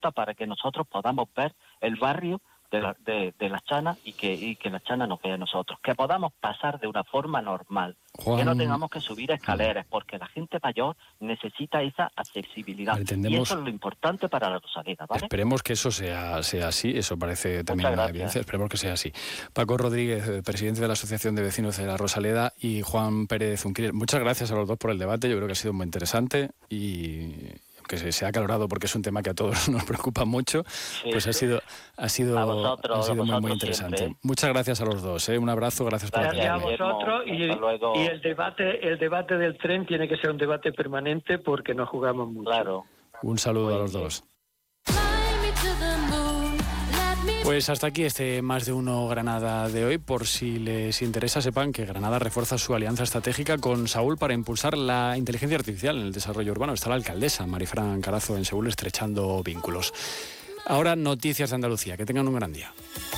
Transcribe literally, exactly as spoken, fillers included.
puerta para que nosotros podamos ver el barrio de la, de, de Las Chanas y que, y que Las Chanas nos vea a nosotros, que podamos pasar de una forma normal, Juan... que no tengamos que subir escaleras, porque la gente mayor necesita esa accesibilidad, Entendemos... y eso es lo importante para la Rosaleda, ¿vale? Esperemos que eso sea, sea así, eso parece también una evidencia, esperemos que sea así. Paco Rodríguez, presidente de la Asociación de Vecinos de la Rosaleda, y Juan Pérez Unquiller, muchas gracias a los dos por el debate, yo creo que ha sido muy interesante y... que se, se ha aclarado porque es un tema que a todos nos preocupa mucho, sí. pues ha sido ha sido, a vosotros, ha sido a muy, muy interesante. Siempre. Muchas gracias a los dos, ¿eh? Un abrazo, gracias por Gracias la a vosotros y, y el debate el debate del tren tiene que ser un debate permanente porque nos jugamos mucho. Claro. Un saludo muy a los bien. dos. Pues hasta aquí este Más de Uno Granada de hoy. Por si les interesa, sepan que Granada refuerza su alianza estratégica con Saúl para impulsar la inteligencia artificial en el desarrollo urbano. Está la alcaldesa Marifran Carazo en Seúl estrechando vínculos. Ahora noticias de Andalucía. Que tengan un gran día.